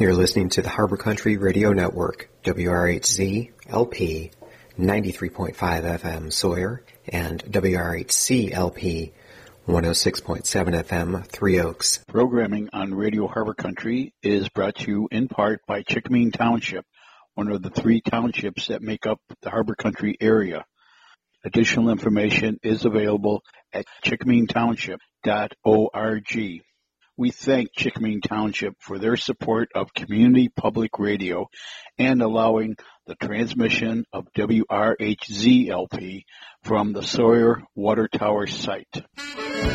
You're listening to the Harbor Country Radio Network, WRHZ LP 93.5 FM Sawyer and WRHC LP 106.7 FM Three Oaks. Programming on Radio Harbor Country is brought to you in part by Chickamine Township, one of the 3 townships that make up the Harbor Country area. Additional information is available at chickaminetownship.org. We thank Chickamine Township for their support of community public radio and allowing the transmission of WRHZ-LP from the Sawyer Water Tower site.